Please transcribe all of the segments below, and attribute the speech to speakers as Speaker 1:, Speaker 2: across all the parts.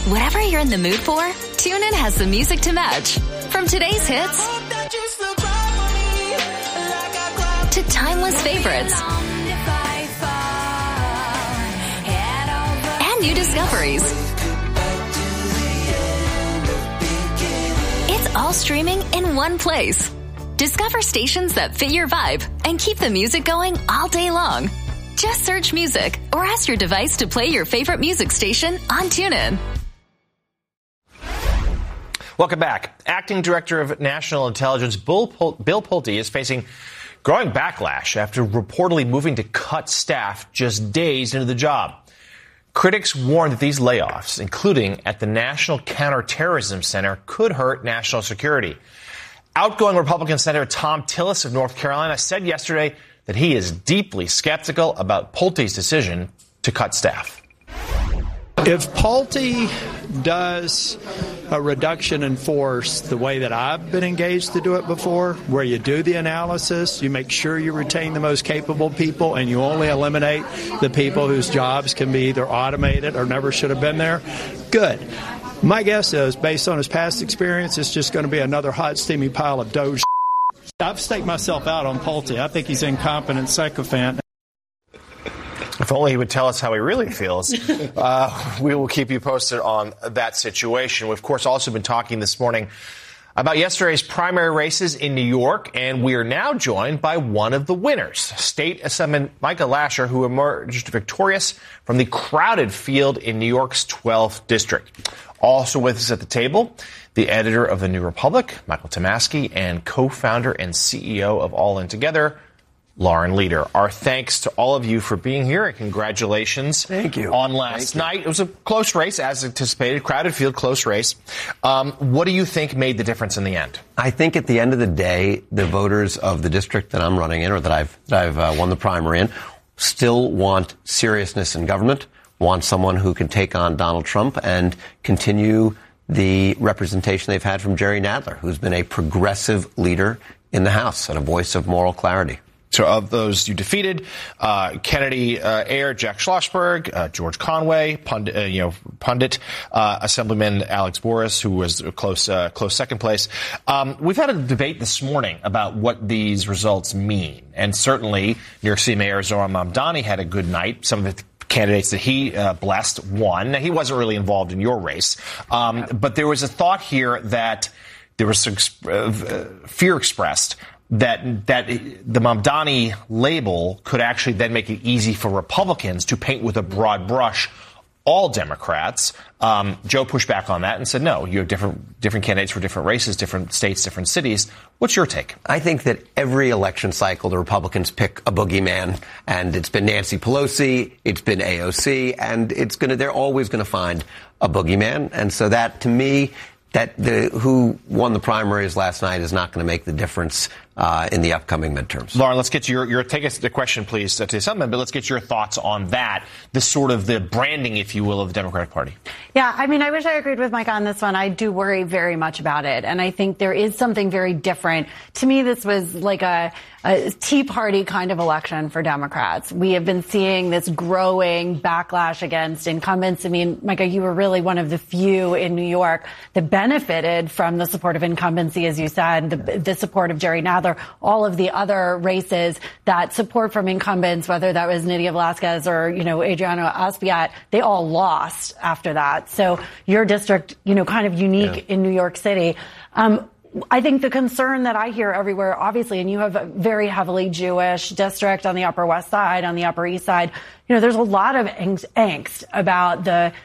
Speaker 1: Whatever you're in the mood for, TuneIn has the music to match. From today's hits to timeless favorites and new discoveries. It's all streaming in one place. Discover stations that fit your vibe and keep the music going all day long. Just search music or ask your device to play your favorite music station on TuneIn.
Speaker 2: Welcome back. Acting Director of National Intelligence Bill Pulte is facing growing backlash after reportedly moving to cut staff just days into the job. Critics warn that these layoffs, including at the National Counterterrorism Center, could hurt national security. Outgoing Republican Senator Thom Tillis of North Carolina said yesterday that he is deeply skeptical about Pulte's decision to cut staff.
Speaker 3: If Pulte does a reduction in force the way that I've been engaged to do it before, where you do the analysis, you make sure you retain the most capable people, and you only eliminate the people whose jobs can be either automated or never should have been there, good. My guess is, based on his past experience, it's just going to be another hot, steamy pile of Doge. I've staked myself out on Pulte. I think he's an incompetent sycophant.
Speaker 2: If only he would tell us how he really feels. We will keep you posted on that situation. We've, of course, also been talking this morning about yesterday's primary races in New York, and we are now joined by one of the winners, State Assemblyman Micah Lasher, who emerged victorious from the crowded field in New York's 12th district. Also with us at the table, the editor of The New Republic, Michael Tomasky, and co-founder and CEO of All In Together, Lauren Leader. Our thanks to all of you for being here, and congratulations.
Speaker 4: Thank you.
Speaker 2: On last night. It was a close race, as anticipated. Crowded field, close race. What do you think made the difference in the end?
Speaker 4: I think at the end of the day, the voters of the district that I'm running in, or that I've won the primary in, still want seriousness in government, want someone who can take on Donald Trump and continue the representation they've had from Jerry Nadler, who's been a progressive leader in the House and a voice of moral clarity.
Speaker 2: So of those you defeated, Kennedy heir Jack Schlossberg, George Conway, pundit, Assemblyman Alex Boris, who was a close second place. We've had a debate this morning about what these results mean, and certainly New York City Mayor Zohran Mamdani had a good night. Some of the candidates that he blessed won. Now, he wasn't really involved in your race, but there was a thought here that there was some fear expressed that the Mamdani label could actually then make it easy for Republicans to paint with a broad brush all Democrats. Joe pushed back on that and said, no, you have different candidates for different races, different states, different cities. What's your take?
Speaker 4: I think that every election cycle, the Republicans pick a boogeyman, and it's been Nancy Pelosi, it's been AOC, and they're always going to find a boogeyman. And so that, to me, who won the primaries last night is not going to make the difference in the upcoming midterms.
Speaker 2: Lauren, let's get your take us the question, please, to something, but let's get your thoughts on that, this sort of the branding, if you will, of the Democratic Party.
Speaker 5: Yeah, I mean, I wish I agreed with Mike on this one. I do worry very much about it, and I think there is something very different. To me, this was like a Tea Party kind of election for Democrats. We have been seeing this growing backlash against incumbents. I mean, Micah, you were really one of the few in New York that benefited from the support of incumbency, as you said, the support of Jerry Nadler. All of the other races that support from incumbents, whether that was Nydia Velázquez or, Adriano Aspiat, they all lost after that. So your district, kind of unique in New York City. I think the concern that I hear everywhere, obviously, and you have a very heavily Jewish district on the Upper West Side, on the Upper East Side, there's a lot of angst about the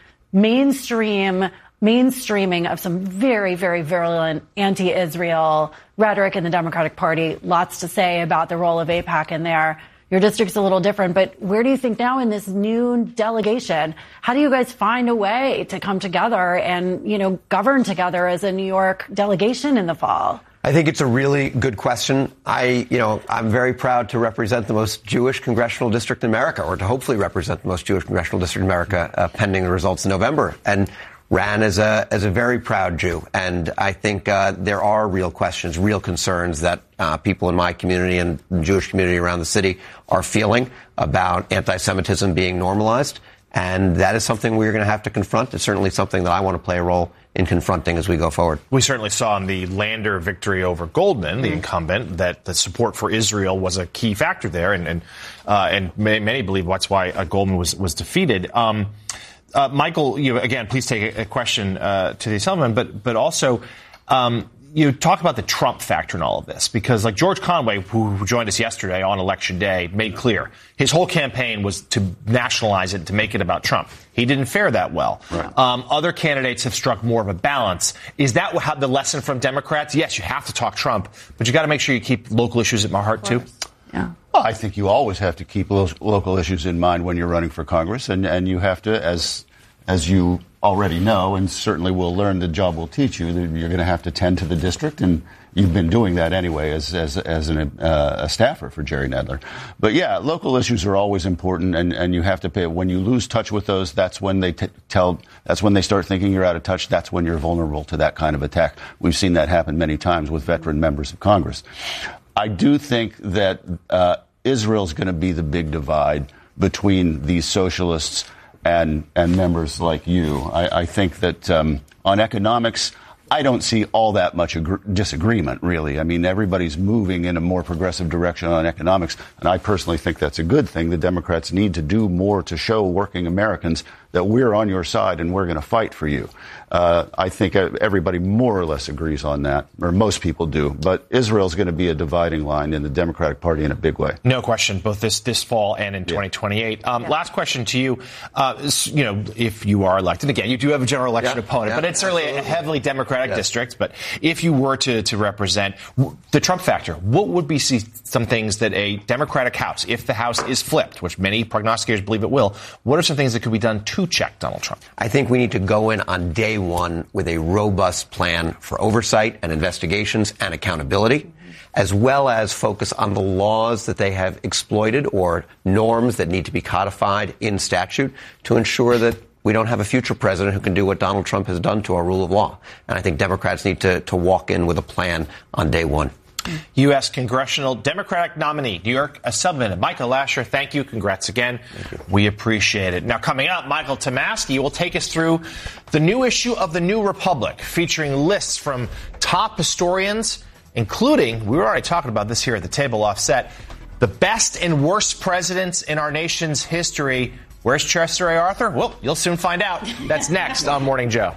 Speaker 5: mainstreaming of some very, very virulent anti-Israel rhetoric in the Democratic Party. Lots to say about the role of AIPAC in there. Your district's a little different, but where do you think now in this new delegation, how do you guys find a way to come together and, govern together as a New York delegation in the fall?
Speaker 4: I think it's a really good question. I'm very proud to represent the most Jewish congressional district in America, or to hopefully represent the most Jewish congressional district in America, pending the results in November. And ran as a very proud Jew. And I think there are real questions, real concerns that people in my community and the Jewish community around the city are feeling about anti-Semitism being normalized. And that is something we're going to have to confront. It's certainly something that I want to play a role in confronting as we go forward.
Speaker 2: We certainly saw in the Lander victory over Goldman, the incumbent, that the support for Israel was a key factor there, and many believe that's why Goldman was defeated. Michael, again, please take a question to the Assemblyman, but also you talk about the Trump factor in all of this, because like George Conway, who joined us yesterday on Election Day, made clear his whole campaign was to nationalize it, to make it about Trump. He didn't fare that well. Right. Other candidates have struck more of a balance. Is that the lesson from Democrats? Yes, you have to talk Trump, but you got to make sure you keep local issues at my heart too.
Speaker 6: Yeah. Well, I think you always have to keep local issues in mind when you're running for Congress, and you have to, as you already know, and certainly will learn, the job will teach you, that you're going to have to tend to the district, and you've been doing that anyway as a staffer for Jerry Nadler. But yeah, local issues are always important, and you have to pay. When you lose touch with those, that's when they that's when they start thinking you're out of touch. That's when you're vulnerable to that kind of attack. We've seen that happen many times with veteran members of Congress. I do think that Israel's going to be the big divide between these socialists and members like you. I think that on economics, I don't see all that much disagreement, really. I mean, everybody's moving in a more progressive direction on economics, and I personally think that's a good thing. The Democrats need to do more to show working Americans that we're on your side and we're going to fight for you. I think everybody more or less agrees on that, or most people do. But Israel's going to be a dividing line in the Democratic Party in a big way.
Speaker 2: No question, both this fall and in 2028. Last question to you. If you are elected, again, you do have a general election opponent, but it's certainly a heavily Democratic district. But if you were to represent the Trump factor, what would be some things that a Democratic House, if the House is flipped, which many prognosticators believe it will, what are some things that could be done to check Donald Trump?
Speaker 4: I think we need to go in on day one with a robust plan for oversight and investigations and accountability, as well as focus on the laws that they have exploited or norms that need to be codified in statute to ensure that we don't have a future president who can do what Donald Trump has done to our rule of law. And I think Democrats need to walk in with a plan on day one.
Speaker 2: U.S. Congressional Democratic nominee, New York Assemblyman Michael Lasher, thank you. Congrats again. We appreciate it. Now, coming up, Michael Tomasky will take us through the new issue of The New Republic, featuring lists from top historians, including, we were already talking about this here at the table offset, the best and worst presidents in our nation's history. Where's Chester A. Arthur? Well, you'll soon find out. That's next on Morning Joe.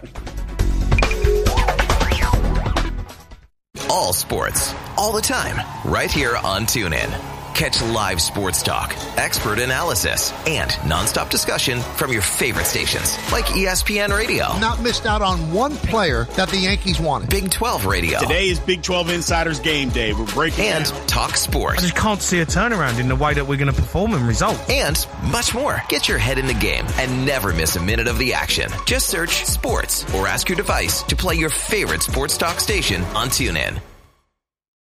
Speaker 7: All sports, all the time, right here on TuneIn. Catch live sports talk, expert analysis, and nonstop discussion from your favorite stations, like ESPN Radio.
Speaker 8: Not missed out on one player that the Yankees wanted.
Speaker 7: Big 12 Radio.
Speaker 9: Today is Big 12 Insiders Game Day. We're breaking
Speaker 7: and
Speaker 9: down.
Speaker 7: Talk sports.
Speaker 10: I just can't see a turnaround in the way that we're going to perform and result.
Speaker 7: And much more. Get your head in the game and never miss a minute of the action. Just search sports or ask your device to play your favorite sports talk station on TuneIn.